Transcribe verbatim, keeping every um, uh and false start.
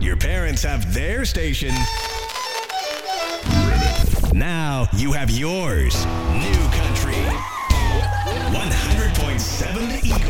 Your parents have their station. Now you have yours. New Country